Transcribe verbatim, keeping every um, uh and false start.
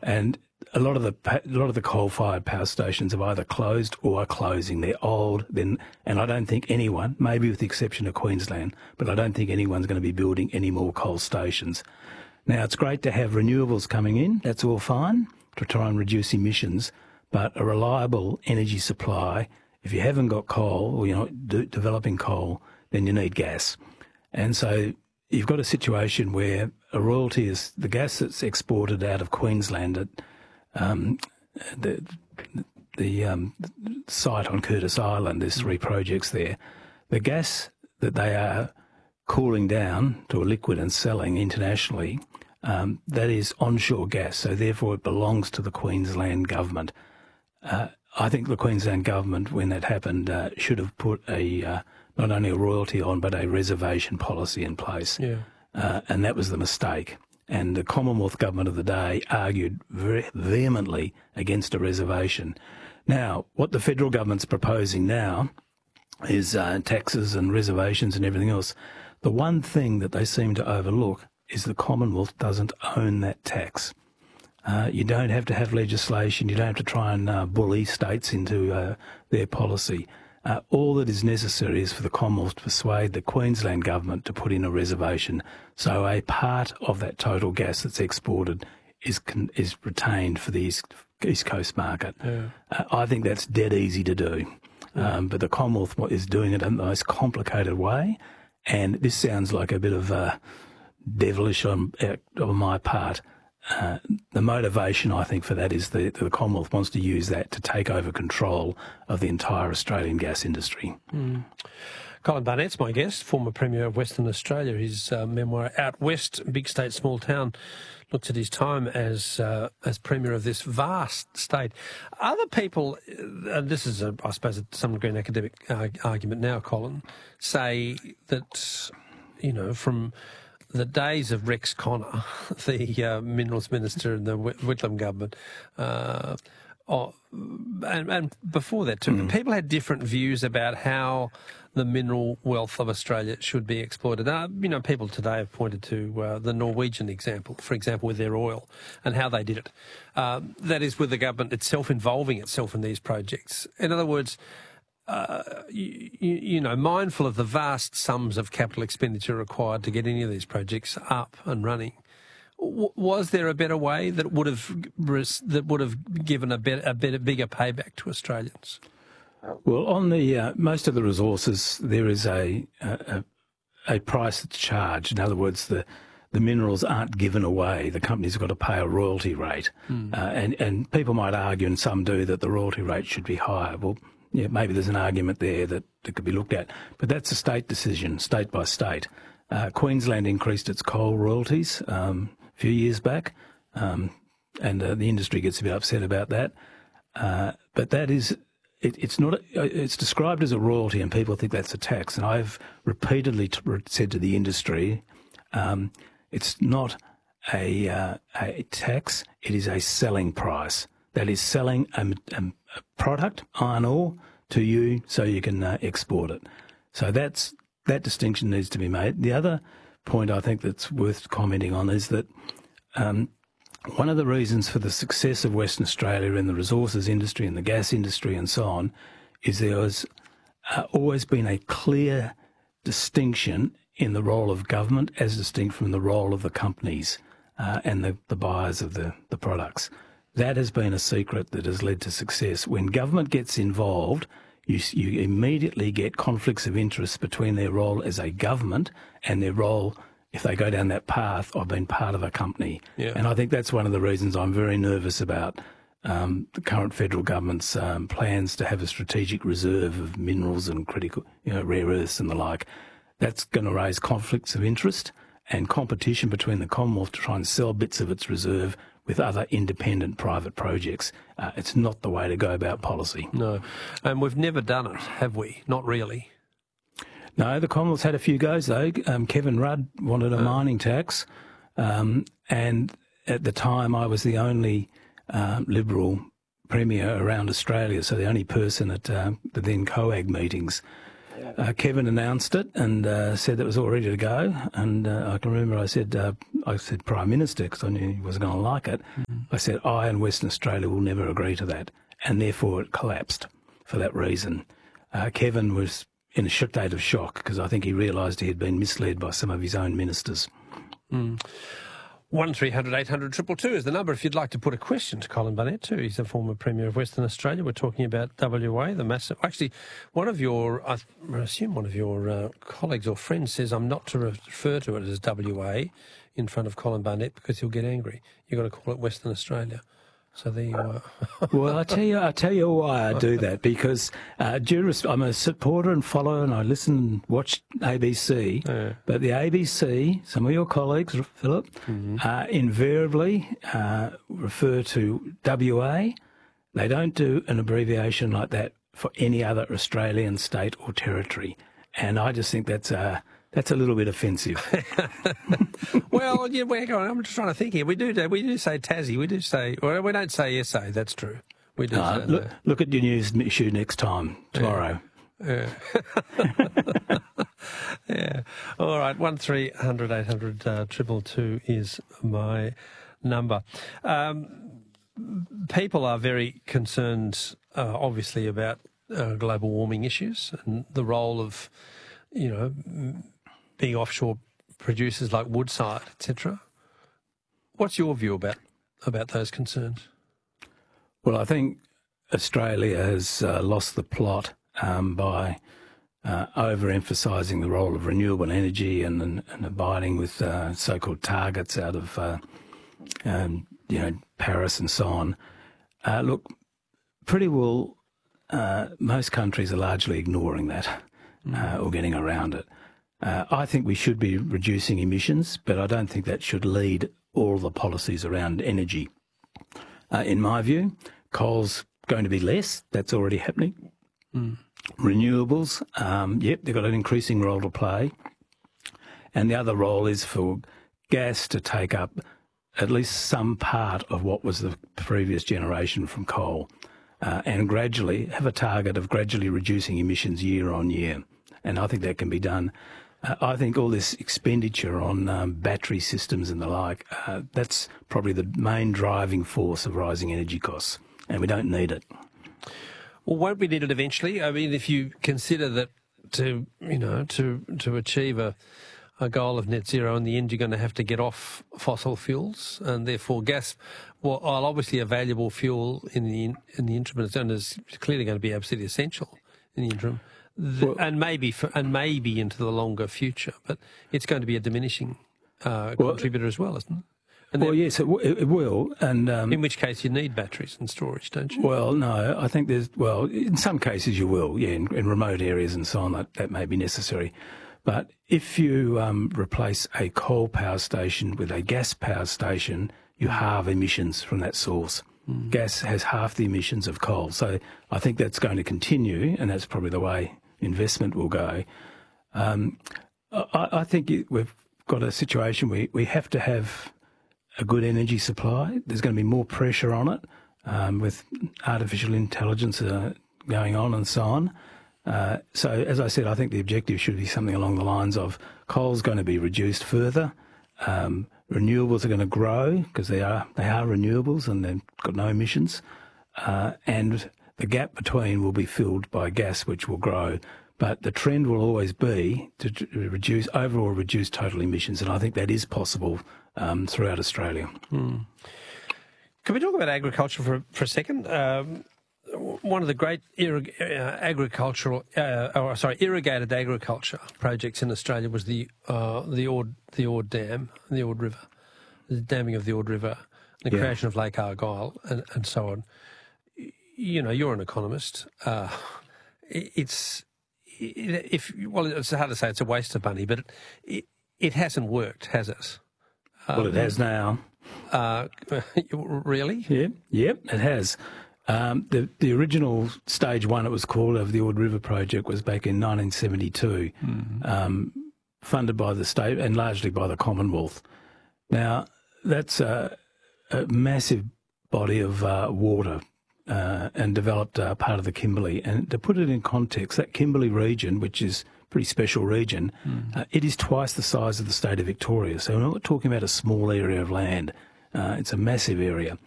And a lot of the a lot of the coal-fired power stations have either closed or are closing. They're old, then, and I don't think anyone, maybe with the exception of Queensland, but I don't think anyone's going to be building any more coal stations. Now, it's great to have renewables coming in. That's all fine to try and reduce emissions, but a reliable energy supply, if you haven't got coal or you're not de- developing coal, then you need gas. And so you've got a situation where a royalty is the gas that's exported out of Queensland at um, the the um, site on Curtis Island. There's three projects there. The gas that they are cooling down to a liquid and selling internationally, um, that is onshore gas, so therefore it belongs to the Queensland government. Uh, I think the Queensland government, when that happened, uh, should have put a uh, not only a royalty on, but a reservation policy in place. Yeah. Uh, and that was the mistake. And the Commonwealth government of the day argued very vehemently against a reservation. Now, what the federal government's proposing now is uh, taxes and reservations and everything else. The one thing that they seem to overlook is the Commonwealth doesn't own that tax. Uh, you don't have to have legislation. You don't have to try and uh, bully states into uh, their policy. Uh, all that is necessary is for the Commonwealth to persuade the Queensland government to put in a reservation, so a part of that total gas that's exported is con- is retained for the East, East Coast market. Yeah. Uh, I think that's dead easy to do, yeah. um, but the Commonwealth is doing it in the most complicated way, and this sounds like a bit of uh, devilish on, uh, on my part. Uh, the motivation, I think, for that is the, the Commonwealth wants to use that to take over control of the entire Australian gas industry. Mm. Colin Barnett's my guest, former Premier of Western Australia. His uh, memoir, Out West, Big State, Small Town, looks at his time as uh, as Premier of this vast state. Other people, and this is, a, I suppose, to some degree an academic uh, argument now, Colin, say that, you know, from the days of Rex Connor, the uh, Minerals Minister in the Whitlam government, uh, oh, and, and before that too, mm. people had different views about how the mineral wealth of Australia should be exploited. Uh, you know, people today have pointed to uh, the Norwegian example, for example, with their oil and how they did it. Um, that is, with the government itself involving itself in these projects. In other words, Uh, you, you know, mindful of the vast sums of capital expenditure required to get any of these projects up and running, w- was there a better way that would have that would have given a better, a better, bigger payback to Australians? Well, on the uh, most of the resources, there is a, a a price that's charged. In other words, the the minerals aren't given away. The company's got to pay a royalty rate, mm. uh, and and people might argue, and some do, that the royalty rate should be higher. Well, yeah, maybe there's an argument there that, that could be looked at. But that's a state decision, state by state. Uh, Queensland increased its coal royalties um, a few years back, um, and uh, the industry gets a bit upset about that. Uh, but that is, it, it's not, a, it's described as a royalty and people think that's a tax. And I've repeatedly t- said to the industry, um, it's not a, uh, a tax, it is a selling price. That is selling a, a, a product, iron ore, to you so you can uh, export it. So that's that distinction needs to be made. The other point I think that's worth commenting on is that um, one of the reasons for the success of Western Australia in the resources industry and the gas industry and so on is there has uh, always been a clear distinction in the role of government as distinct from the role of the companies uh, and the, the buyers of the, the products. That has been a secret that has led to success. When government gets involved, you, you immediately get conflicts of interest between their role as a government and their role, if they go down that path, of being part of a company. Yeah. And I think that's one of the reasons I'm very nervous about um, the current federal government's um, plans to have a strategic reserve of minerals and critical, you know, rare earths and the like. That's going to raise conflicts of interest and competition between the Commonwealth to try and sell bits of its reserve with other independent private projects. Uh, it's not the way to go about policy. No. And we've never done it, have we? Not really. No, the Commonwealth's had a few goes, though. Um, Kevin Rudd wanted a uh. mining tax, um, and at the time I was the only uh, Liberal Premier around Australia, so the only person at uh, the then COAG meetings. Uh, Kevin announced it and uh, said that it was all ready to go. And uh, I can remember I said, uh, I said Prime Minister because I knew he wasn't going to like it. Mm-hmm. I said, I and Western Australia will never agree to that. And therefore it collapsed for that reason. Uh, Kevin was in a state of shock because I think he realised he had been misled by some of his own ministers. Mm. one three hundred eight hundred two two two is the number if you'd like to put a question to Colin Barnett too. He's the former Premier of Western Australia. We're talking about W A, the massive... Actually, one of your, I assume one of your uh, colleagues or friends says I'm not to refer to it as W A in front of Colin Barnett because he'll get angry. You've got to call it Western Australia. So there you are. Well, I tell you, I tell you why I do that, because uh, due res- I'm a supporter and follower, and I listen and watch A B C. Yeah. But the A B C, some of your colleagues, Philip, mm-hmm. uh, invariably uh, refer to W A. They don't do an abbreviation like that for any other Australian state or territory, and I just think that's a That's a little bit offensive. Well, yeah, we're going. I'm just trying to think here. We do, we do say Tassie. We do say. Well, we don't say S A. That's true. We do. Uh, say look, that. look at your news issue next time tomorrow. Yeah. Yeah. Yeah. All right. One three hundred eight hundred uh, triple two is my number. Um, people are very concerned, uh, obviously, about uh, global warming issues and the role of, you know, being offshore producers like Woodside, et cetera. What's your view about about those concerns? Well, I think Australia has uh, lost the plot um, by uh, overemphasising the role of renewable energy and, and, and abiding with uh, so-called targets out of, uh, um, you know, Paris and so on. Uh, look, pretty well, uh, most countries are largely ignoring that. Uh, or getting around it. Uh, I think we should be reducing emissions, but I don't think that should lead all the policies around energy. Uh, in my view, coal's going to be less. That's already happening. Mm. Renewables, um, yep, they've got an increasing role to play. And the other role is for gas to take up at least some part of what was the previous generation from coal. Uh, and gradually have a target of gradually reducing emissions year on year. And I think that can be done. Uh, I think all this expenditure on um, battery systems and the like, uh, that's probably the main driving force of rising energy costs, and we don't need it. Well, won't we need it eventually? I mean, if you consider that to, you know, to, to achieve a, a goal of net zero, in the end you're going to have to get off fossil fuels, and therefore gas, well, while obviously a valuable fuel in the in the interim, and is clearly going to be absolutely essential in the interim, the, well, and maybe for, and maybe into the longer future, but it's going to be a diminishing uh, well, contributor as well, isn't it? And well, yes, it, w- it will, and um, in which case you need batteries and storage, don't you? Well, no, I think there's well, in some cases you will, yeah, in, in remote areas and so on, that, that may be necessary. But if you um, replace a coal power station with a gas power station, you halve emissions from that source. Mm. Gas has half the emissions of coal. So I think that's going to continue, and that's probably the way investment will go. Um, I, I think it, we've got a situation where we have to have a good energy supply. There's going to be more pressure on it um, with artificial intelligence uh, going on and so on. Uh, so, as I said, I think the objective should be something along the lines of coal's going to be reduced further, um, renewables are going to grow because they are they are renewables and they've got no emissions, uh, and the gap between will be filled by gas, which will grow. But the trend will always be to, to reduce overall reduce total emissions, and I think that is possible um, throughout Australia. Hmm. Can we talk about agriculture for for a second? Um, One of the great irrig- uh, agricultural, uh, or sorry, irrigated agriculture projects in Australia was the uh, the Ord the Ord Dam, the Ord River, the damming of the Ord River, the yeah. creation of Lake Argyle, and, and so on. You know, you're an economist. Uh, it's if well, it's hard to say it's a waste of money, but it it hasn't worked, has it? Well, it has now. Uh, really? Yeah. Yep, it has. Um, the, the original stage one, it was called, of the Ord River project was back in nineteen seventy-two, mm-hmm. um, funded by the state and largely by the Commonwealth. Now, that's a, a massive body of uh, water uh, and developed uh, part of the Kimberley. And to put it in context, that Kimberley region, which is a pretty special region, mm-hmm. uh, it is twice the size of the state of Victoria. So we're not talking about a small area of land. Uh, it's a massive area.